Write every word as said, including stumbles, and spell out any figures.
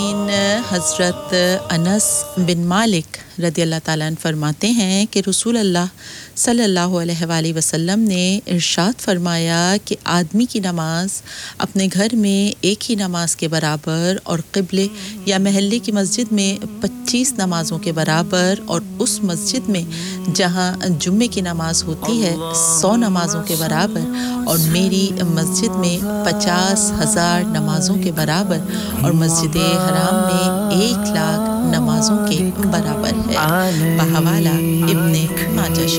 इन हज़रत अनस बिन मालिक रज़ियल्लाहु ताला अन्हु फरमाते हैं कि रसूल अल्लाह सल्लल्लाहु अलैहि वसल्लम ने इरशाद फरमाया कि आदमी की नमाज अपने घर में एक ही नमाज के बराबर और क़िबले या महल्ले की मस्जिद में पच्चीस नमाज़ों के बराबर और उस मस्जिद में जहां जुम्मे की नमाज होती है सौ नमाज़ों के बराबर और मेरी मस्जिद में पचास हज़ार नमाज़ों के बराबर और मस्जिद हराम में एक लाख नमाज़ों के बराबर है। बहवाला इब्ने माजा।